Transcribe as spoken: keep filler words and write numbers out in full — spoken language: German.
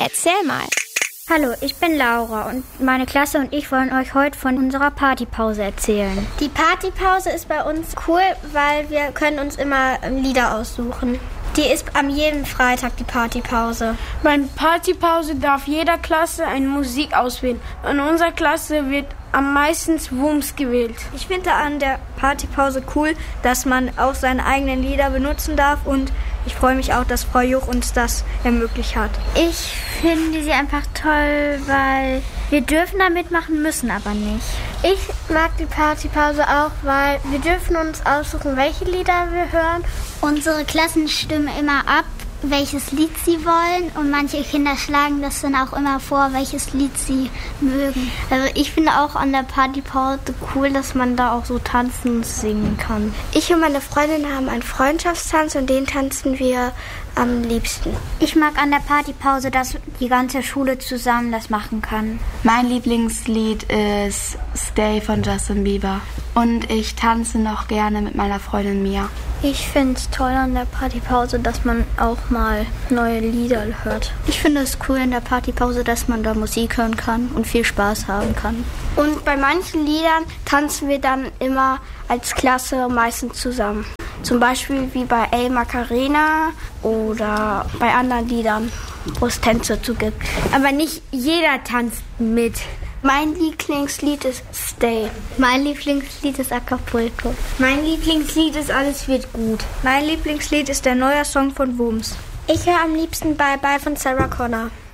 Erzähl mal. Hallo, ich bin Laura und meine Klasse und ich wollen euch heute von unserer Partypause erzählen. Die Partypause ist bei uns cool, weil wir können uns immer Lieder aussuchen. Die ist am jeden Freitag, die Partypause. Bei der Partypause darf jeder Klasse eine Musik auswählen. In unserer Klasse wird am meisten Wumms gewählt. Ich finde an der Partypause cool, dass man auch seine eigenen Lieder benutzen darf und ich freue mich auch, dass Frau Juch uns das ermöglicht hat. Ich finde sie einfach toll, weil wir dürfen da mitmachen, müssen aber nicht. Ich mag die Partypause auch, weil wir dürfen uns aussuchen, welche Lieder wir hören. Unsere Klassen stimmen immer ab, welches Lied sie wollen und manche Kinder schlagen das dann auch immer vor, welches Lied sie mögen. Also ich finde auch an der Partypause cool, dass man da auch so tanzen und singen kann. Ich und meine Freundin haben einen Freundschaftstanz und den tanzen wir am liebsten. Ich mag an der Partypause, dass die ganze Schule zusammen das machen kann. Mein Lieblingslied ist Stay von Justin Bieber und ich tanze noch gerne mit meiner Freundin Mia. Ich finde es toll an der Partypause, dass man auch mal neue Lieder hört. Ich finde es cool in der Partypause, dass man da Musik hören kann und viel Spaß haben kann. Und bei manchen Liedern tanzen wir dann immer als Klasse meistens zusammen. Zum Beispiel wie bei El Macarena oder bei anderen Liedern, wo es Tänze zu gibt. Aber nicht jeder tanzt mit. Mein Lieblingslied ist Stay. Mein Lieblingslied ist Acapulco. Mein Lieblingslied ist Alles wird gut. Mein Lieblingslied ist der neue Song von Wumms. Ich höre am liebsten Bye Bye von Sarah Connor.